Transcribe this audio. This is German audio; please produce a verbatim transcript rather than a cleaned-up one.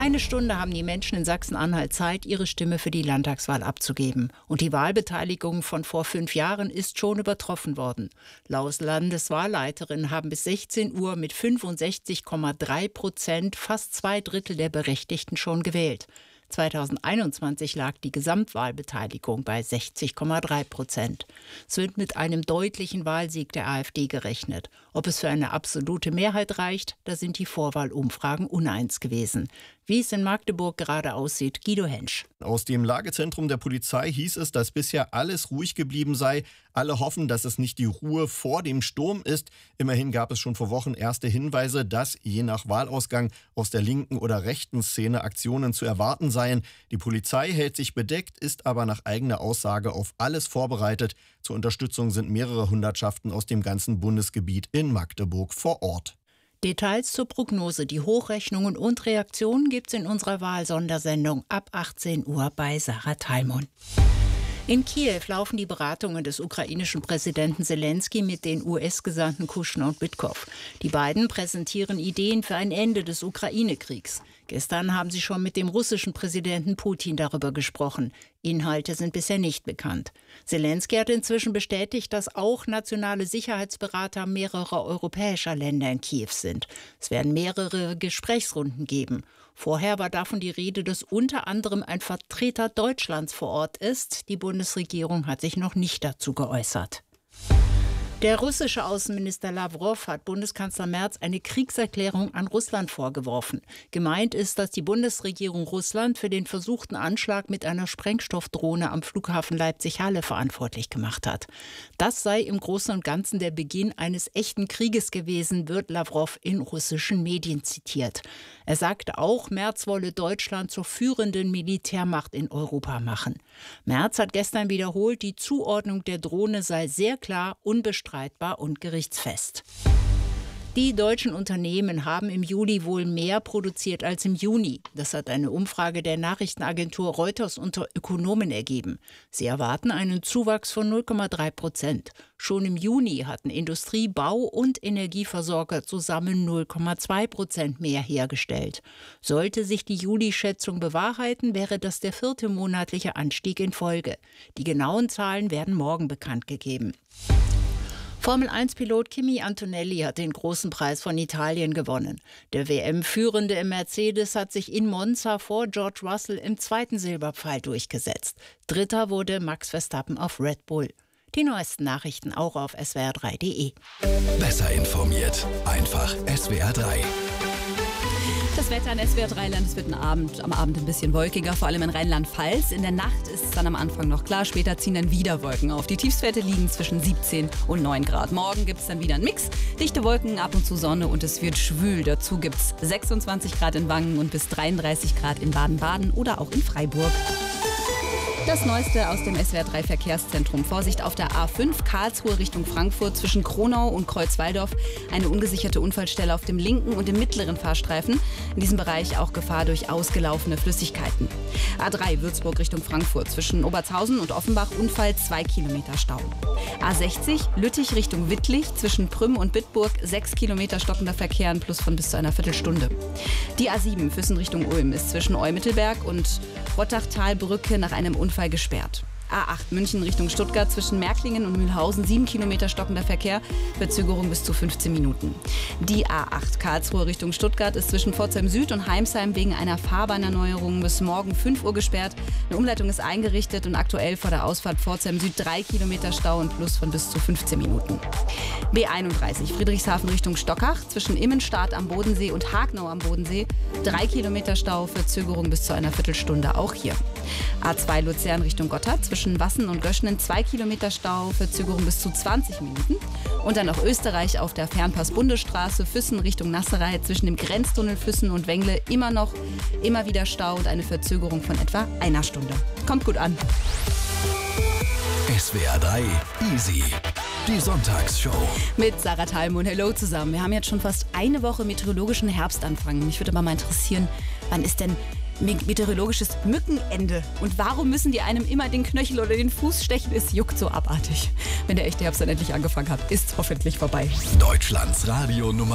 Eine Stunde haben die Menschen in Sachsen-Anhalt Zeit, ihre Stimme für die Landtagswahl abzugeben. Und die Wahlbeteiligung von vor fünf Jahren ist schon übertroffen worden. Laut Landeswahlleiterin haben bis sechzehn Uhr mit fünfundsechzig Komma drei Prozent fast zwei Drittel der Berechtigten schon gewählt. zweitausendeinundzwanzig lag die Gesamtwahlbeteiligung bei sechzig Komma drei Prozent. Es wird mit einem deutlichen Wahlsieg der AfD gerechnet. Ob es für eine absolute Mehrheit reicht, da sind die Vorwahlumfragen uneins gewesen. Wie es in Magdeburg gerade aussieht, Guido Hensch. Aus dem Lagezentrum der Polizei hieß es, dass bisher alles ruhig geblieben sei. Alle hoffen, dass es nicht die Ruhe vor dem Sturm ist. Immerhin gab es schon vor Wochen erste Hinweise, dass je nach Wahlausgang aus der linken oder rechten Szene Aktionen zu erwarten seien. Die Polizei hält sich bedeckt, ist aber nach eigener Aussage auf alles vorbereitet. Zur Unterstützung sind mehrere Hundertschaften aus dem ganzen Bundesgebiet in Magdeburg vor Ort. Details zur Prognose, die Hochrechnungen und Reaktionen gibt's in unserer Wahlsondersendung ab achtzehn Uhr bei Sarah Thalmon. In Kiew laufen die Beratungen des ukrainischen Präsidenten Selenskyj mit den U S-Gesandten Kushner und Witkow. Die beiden präsentieren Ideen für ein Ende des Ukraine-Kriegs. Gestern haben sie schon mit dem russischen Präsidenten Putin darüber gesprochen. Inhalte sind bisher nicht bekannt. Selenskyj hat inzwischen bestätigt, dass auch nationale Sicherheitsberater mehrerer europäischer Länder in Kiew sind. Es werden mehrere Gesprächsrunden geben. Vorher war davon die Rede, dass unter anderem ein Vertreter Deutschlands vor Ort ist. Die Bundesregierung hat sich noch nicht dazu geäußert. Der russische Außenminister Lawrow hat Bundeskanzler Merz eine Kriegserklärung an Russland vorgeworfen. Gemeint ist, dass die Bundesregierung Russland für den versuchten Anschlag mit einer Sprengstoffdrohne am Flughafen Leipzig-Halle verantwortlich gemacht hat. Das sei im Großen und Ganzen der Beginn eines echten Krieges gewesen, wird Lawrow in russischen Medien zitiert. Er sagte auch, Merz wolle Deutschland zur führenden Militärmacht in Europa machen. Merz hat gestern wiederholt, die Zuordnung der Drohne sei sehr klar, unbestritten und gerichtsfest. Die deutschen Unternehmen haben im Juli wohl mehr produziert als im Juni. Das hat eine Umfrage der Nachrichtenagentur Reuters unter Ökonomen ergeben. Sie erwarten einen Zuwachs von null Komma drei Prozent. Schon im Juni hatten Industrie, Bau und Energieversorger zusammen null Komma zwei Prozent mehr hergestellt. Sollte sich die Juli-Schätzung bewahrheiten, wäre das der vierte monatliche Anstieg in Folge. Die genauen Zahlen werden morgen bekannt gegeben. Formel eins Pilot Kimi Antonelli hat den großen Preis von Italien gewonnen. Der W M-Führende im Mercedes hat sich in Monza vor George Russell im zweiten Silberpfeil durchgesetzt. Dritter wurde Max Verstappen auf Red Bull. Die neuesten Nachrichten auch auf S W R drei Punkt de. Besser informiert, einfach S W R drei. Das Wetter an S W R drei Land, es wird ein Abend, am Abend ein bisschen wolkiger, vor allem in Rheinland-Pfalz. In der Nacht ist es dann am Anfang noch klar, später ziehen dann wieder Wolken auf. Die Tiefstwerte liegen zwischen siebzehn und neun Grad. Morgen gibt es dann wieder einen Mix, dichte Wolken, ab und zu Sonne und es wird schwül. Dazu gibt es sechsundzwanzig Grad in Wangen und bis dreiunddreißig Grad in Baden-Baden oder auch in Freiburg. Das Neueste aus dem S W R drei Verkehrszentrum. Vorsicht auf der A fünf, Karlsruhe Richtung Frankfurt zwischen Kronau und Kreuzwaldorf. Eine ungesicherte Unfallstelle auf dem linken und dem mittleren Fahrstreifen. In diesem Bereich auch Gefahr durch ausgelaufene Flüssigkeiten. A drei Würzburg Richtung Frankfurt zwischen Obertshausen und Offenbach. Unfall, zwei Kilometer Stau. A sechzig Lüttich Richtung Wittlich zwischen Prüm und Bitburg. sechs Kilometer stockender Verkehr, ein Plus von bis zu einer Viertelstunde. Die A sieben Füssen Richtung Ulm ist zwischen Eumittelberg und Rottachtalbrücke nach einem Unfall gesperrt. A acht München Richtung Stuttgart zwischen Märklingen und Mühlhausen, sieben Kilometer stockender Verkehr, Verzögerung bis zu fünfzehn Minuten. Die A acht Karlsruhe Richtung Stuttgart ist zwischen Pforzheim Süd und Heimsheim wegen einer Fahrbahnerneuerung bis morgen fünf Uhr gesperrt. Eine Umleitung ist eingerichtet und aktuell vor der Ausfahrt Pforzheim Süd drei Kilometer Stau und Plus von bis zu fünfzehn Minuten. B einunddreißig Friedrichshafen Richtung Stockach zwischen Immenstadt am Bodensee und Hagnau am Bodensee, drei Kilometer Stau, Verzögerung bis zu einer Viertelstunde auch hier. A zwei Luzern Richtung Gotthard zwischen Wassen und Göschnen, zwei Kilometer Stau, Verzögerung bis zu zwanzig Minuten. Und dann auch Österreich auf der Fernpass-Bundesstraße, Füssen Richtung Nasserei, zwischen dem Grenztunnel Füssen und Wengle immer noch, immer wieder Stau und eine Verzögerung von etwa einer Stunde. Kommt gut an. S W R drei Easy. Die Sonntagsshow. Mit Sarah Thalmon. Hello zusammen. Wir haben jetzt schon fast eine Woche meteorologischen Herbstanfang. Mich würde aber mal interessieren, wann ist denn meteorologisches Mückenende? Und warum müssen die einem immer den Knöchel oder den Fuß stechen? Es juckt so abartig. Wenn der echte Herbst dann endlich angefangen hat, ist es hoffentlich vorbei. Deutschlands Radio Nummer